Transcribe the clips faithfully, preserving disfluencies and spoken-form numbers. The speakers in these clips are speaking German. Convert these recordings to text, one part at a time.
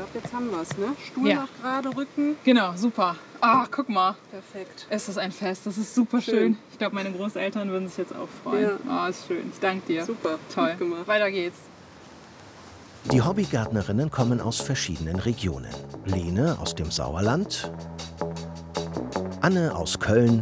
glaube, jetzt haben wir es, ne? Stuhl Ja. noch gerade rücken. Genau, super. Ah, guck mal. Perfekt. Es ist ein Fest, das ist super schön. Schön. Ich glaube, meine Großeltern würden sich jetzt auch freuen. Ja. Ah, ist schön. Ich danke dir. Super, Toll. gut gemacht. Weiter geht's. Die Hobbygärtnerinnen kommen aus verschiedenen Regionen. Lene aus dem Sauerland, Anne aus Köln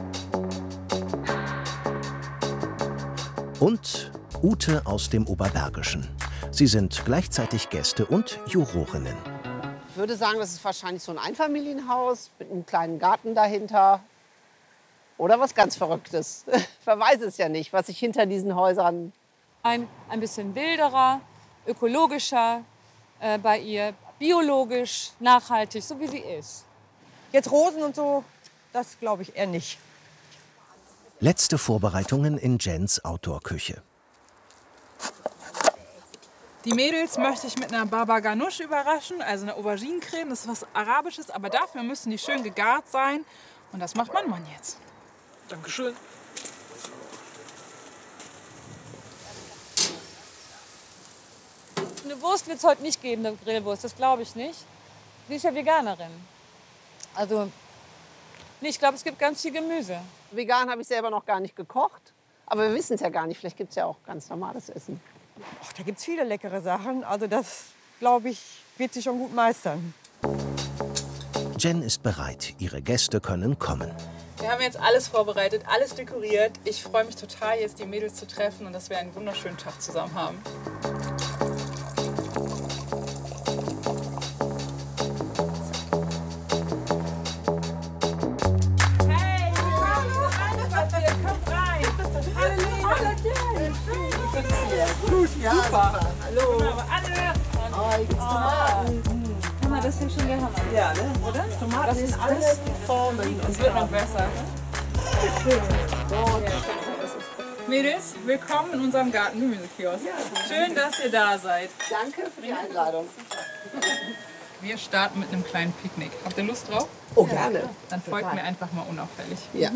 und Ute aus dem Oberbergischen. Sie sind gleichzeitig Gäste und Jurorinnen. Ich würde sagen, das ist wahrscheinlich so ein Einfamilienhaus mit einem kleinen Garten dahinter. Oder was ganz Verrücktes. Wer weiß es ja nicht, was sich hinter diesen Häusern... Ein, ein bisschen wilderer, ökologischer äh, bei ihr, biologisch, nachhaltig, so wie sie ist. Jetzt Rosen und so, das glaube ich eher nicht. Letzte Vorbereitungen in Jens Outdoor-Küche. Die Mädels möchte ich mit einer Baba Ganoush überraschen, also eine Auberginencreme. Das ist was Arabisches, aber dafür müssen die schön gegart sein. Und das macht mein Mann jetzt. Dankeschön. Eine Wurst wird es heute nicht geben, eine Grillwurst, das glaube ich nicht. Sie ist ja Veganerin. Also, nee, ich glaube, es gibt ganz viel Gemüse. Vegan habe ich selber noch gar nicht gekocht. Aber wir wissen es ja gar nicht. Vielleicht gibt es ja auch ganz normales Essen. Ach, da gibt es viele leckere Sachen. Also das, glaube ich, wird sie schon gut meistern. Jen ist bereit. Ihre Gäste können kommen. Wir haben jetzt alles vorbereitet, alles dekoriert. Ich freue mich total, jetzt die Mädels zu treffen und dass wir einen wunderschönen Tag zusammen haben. Hey, kommt rein! Hallo, Gut, ja, super. Hallo. Aber alle! Oh, hier gibt's Tomaten. Hammer, das ist ja schon der Hammer. Ja, ne? Oder? Tomaten sind alle Formen. Es wird noch besser. Mädels, willkommen in unserem Garten-Gemüsekiosk. Schön, dass ihr da seid. Danke für die Einladung. Wir starten mit einem kleinen Picknick. Habt ihr Lust drauf? Oh, gerne. Dann folgt mir einfach mal unauffällig. Ja.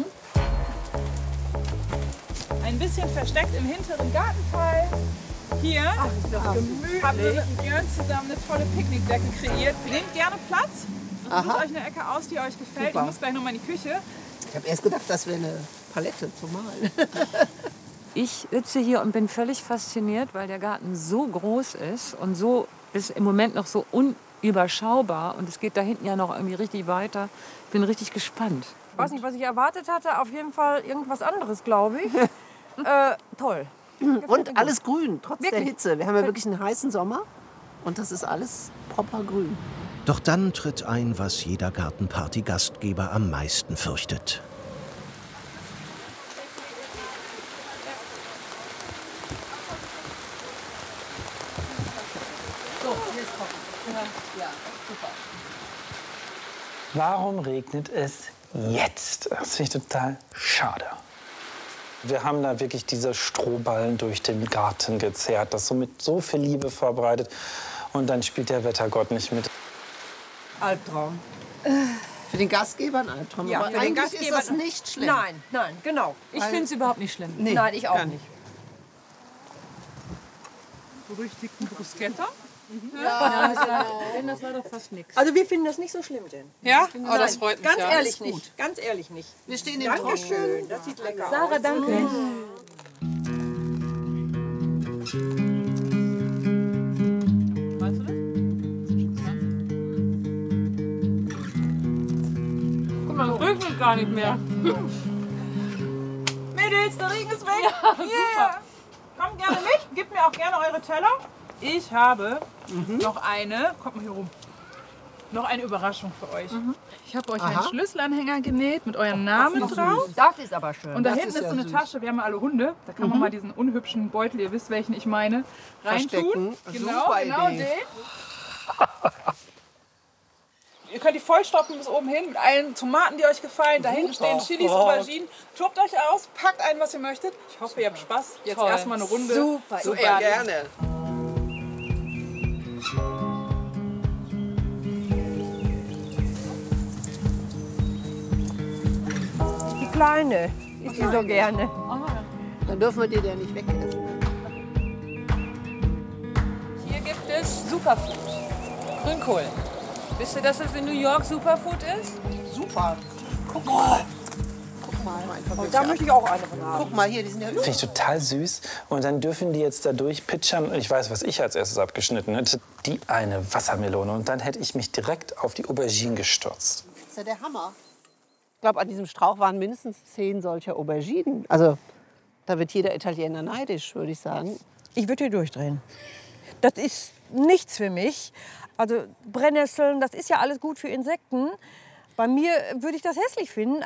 Ein bisschen versteckt im hinteren Gartenteil. Hier haben wir mit Björn zusammen eine tolle Picknickdecke kreiert. Nehmt gerne Platz und Aha. sucht euch eine Ecke aus, die euch gefällt. Super. Ich muss gleich noch mal in die Küche. Ich habe erst gedacht, das wäre eine Palette zum Malen. Ich sitze hier und bin völlig fasziniert, weil der Garten so groß ist und so ist im Moment noch so unüberschaubar. Und es geht da hinten ja noch irgendwie richtig weiter. Ich bin richtig gespannt. Ich weiß nicht, was ich erwartet hatte. Auf jeden Fall irgendwas anderes, glaube ich. äh, toll. Und alles grün, trotz der Wirklich? Hitze. Wir haben ja wirklich einen heißen Sommer und das ist alles proper grün. Doch dann tritt ein, was jeder Gartenparty-Gastgeber am meisten fürchtet. Warum regnet es jetzt? Das finde ich total schade. Wir haben da wirklich diese Strohballen durch den Garten gezerrt, das so mit so viel Liebe vorbereitet. Und dann spielt der Wettergott nicht mit. Albtraum. Für den Gastgeber ein Albtraum. Ja, aber für den eigentlich Gastgeber ist das nicht schlimm. Nein, nein, genau. Ich finde es überhaupt nicht schlimm. Nee, Nein, ich auch gar nicht. Berüchtigten Bruschetta. Das war doch fast nichts. Also wir finden das nicht so schlimm, denn. Ja? Oh, das freut mich. Ganz ja. ehrlich nicht. Ganz ehrlich nicht. Wir stehen im Dankeschön. Das sieht lecker aus. Sarah, danke. Weißt du das? Guck mal, das regnet gar nicht mehr. Mädels, der Regen ist weg. Ja, yeah. Kommt gerne mit, gebt mir auch gerne eure Teller. Ich habe noch eine, kommt mal hier rum, noch eine Überraschung für euch. Ich habe euch einen Aha. Schlüsselanhänger genäht mit eurem Namen drauf. Das ist aber schön. Und da Das hinten ist ist ja so eine süß. Tasche, wir haben ja alle Hunde. Da kann man mal diesen unhübschen Beutel, ihr wisst welchen ich meine, reintun. Verstecken. Genau, Super genau Idee. den. Ihr könnt die vollstopfen bis oben hin mit allen Tomaten, die euch gefallen. Da hinten stehen Chilis, Auberginen. Tobt euch aus, packt ein, was ihr möchtet. Ich hoffe, ihr habt Spaß. Jetzt Toll. erstmal eine Runde Super, zu Super erden. gerne. Die Kleine isst sie so gerne. Dann dürfen wir die ja nicht wegessen. Hier gibt es Superfood. Grünkohl. Wisst ihr, dass das in New York Superfood ist? Super. Guck mal. Guck mal. Und da möchte ich auch eine von haben. Guck mal hier, die sind ja Finde ich total süß. Und dann dürfen die jetzt da durchpitchern. Ich weiß, was ich als erstes abgeschnitten hätte. Die eine Wassermelone. Und dann hätte ich mich direkt auf die Aubergine gestürzt. Das ist ja der Hammer. Ich glaube, an diesem Strauch waren mindestens zehn solcher Auberginen. Also, da wird jeder Italiener neidisch, würde ich sagen. Ich würde hier durchdrehen. Das ist nichts für mich. Also Brennnesseln, das ist ja alles gut für Insekten. Bei mir würde ich das hässlich finden.